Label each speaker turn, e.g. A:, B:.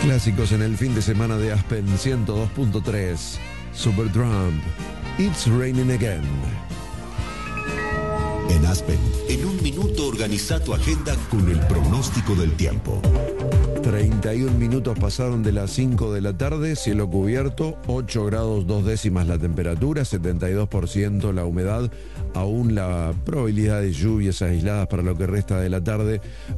A: Clásicos en el fin de semana de Aspen 102.3. Supertramp, It's Raining Again.
B: En Aspen, en un minuto organiza tu agenda con el pronóstico del tiempo.
A: 31 minutos pasaron de las 5 de la tarde, cielo cubierto, 8 grados 2 décimas la temperatura, 72% la humedad, aún la probabilidad de lluvias aisladas para lo que resta de la tarde.